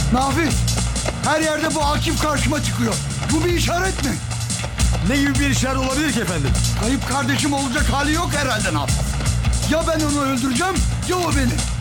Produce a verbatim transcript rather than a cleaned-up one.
Nafi, her yerde bu Akif karşıma çıkıyor. Bu bir işaret mi? Ne gibi bir işaret olabilir ki efendim? Kayıp kardeşim olacak hali yok herhalde Nafi. Ya ben onu öldüreceğim ya o beni.